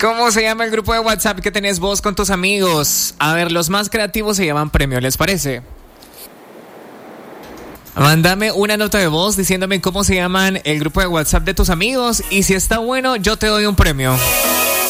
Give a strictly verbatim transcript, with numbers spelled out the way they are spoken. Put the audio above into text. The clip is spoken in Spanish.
¿Cómo se llama el grupo de WhatsApp que tenés vos con tus amigos? A ver, los más creativos se llaman premio, ¿les parece? Mándame una nota de voz diciéndome cómo se llaman el grupo de WhatsApp de tus amigos y si está bueno, yo te doy un premio.